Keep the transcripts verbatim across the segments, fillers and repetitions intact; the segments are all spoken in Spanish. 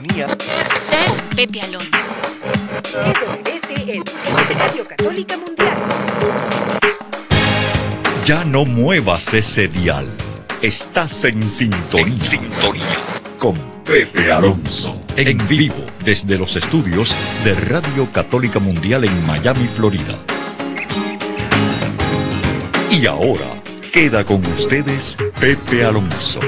sintonía con Pepe Alonso. E W T N, Radio Católica Mundial. Ya no muevas ese dial. Estás en sintonía, en sintonía con Pepe Alonso. En vivo desde los estudios de Radio Católica Mundial en Miami, Florida. Y ahora queda con ustedes Pepe Alonso.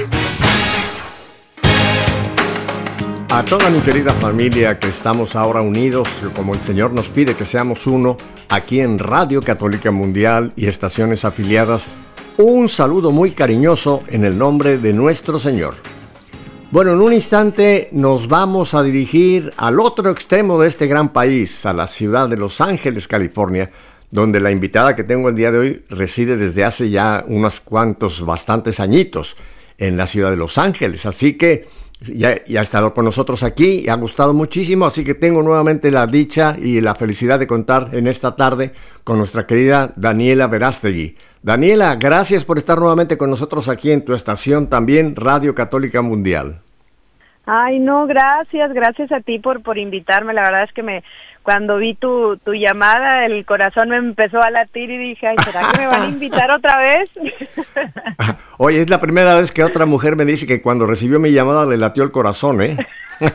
A toda mi querida familia que estamos ahora unidos, como el Señor nos pide que seamos uno, aquí en Radio Católica Mundial y estaciones afiliadas, un saludo muy cariñoso en el nombre de nuestro Señor. Bueno, en un instante nos vamos a dirigir al otro extremo de este gran país, a la ciudad de Los Ángeles, California, donde la invitada que tengo el día de hoy reside desde hace ya unos cuantos, bastantes añitos en la ciudad de Los Ángeles. Así que ya, ya ha estado con nosotros aquí y ha gustado muchísimo, así que tengo nuevamente la dicha y la felicidad de contar en esta tarde con nuestra querida Daniela Verástegui. Daniela, gracias por estar nuevamente con nosotros aquí en tu estación también, Radio Católica Mundial. Ay, no, gracias, gracias a ti por, por invitarme. La verdad es que me cuando vi tu, tu llamada, el corazón me empezó a latir y dije, ay, ¿será que me van a invitar otra vez? Oye, es la primera vez que otra mujer me dice que cuando recibió mi llamada le latió el corazón, ¿eh?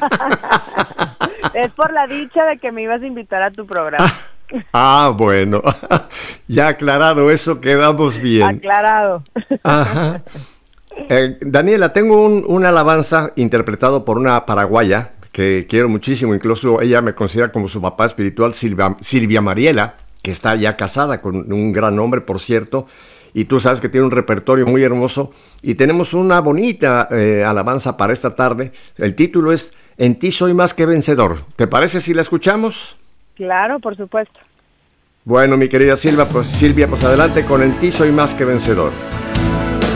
Es por la dicha de que me ibas a invitar a tu programa. Ah, bueno, ya aclarado eso, quedamos bien. Aclarado. Ajá. Eh, Daniela, tengo un, una alabanza interpretado por una paraguaya que quiero muchísimo, incluso ella me considera como su papá espiritual, Silvia, Silvia Mariela, que está ya casada con un gran hombre, por cierto, y tú sabes que tiene un repertorio muy hermoso, y tenemos una bonita eh, alabanza para esta tarde. El título es En ti soy más que vencedor. ¿Te parece si la escuchamos? Claro, por supuesto. Bueno, mi querida Silvia, pues, Silvia, pues adelante con En ti soy más que vencedor.